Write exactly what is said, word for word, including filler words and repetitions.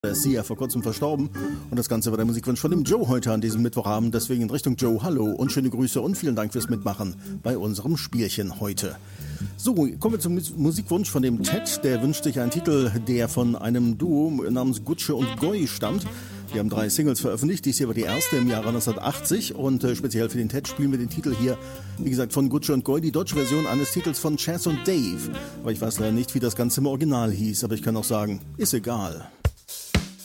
Der ist ja vor kurzem verstorben und das Ganze war der Musikwunsch von dem Joe heute an diesem Mittwochabend. Deswegen in Richtung Joe, hallo und schöne Grüße und vielen Dank fürs Mitmachen bei unserem Spielchen heute. So, kommen wir zum Musikwunsch von dem Ted. Der wünscht sich einen Titel, der von einem Duo namens Gutsche und Goy stammt. Die haben drei Singles veröffentlicht, dies hier war die erste im Jahre neunzehnhundertachtzig und äh, speziell für den Ted spielen wir den Titel hier, wie gesagt, von Gutsche und Goy, die deutsche Version eines Titels von Chas und Dave. Aber ich weiß leider nicht, wie das Ganze im Original hieß, aber ich kann auch sagen, ist egal.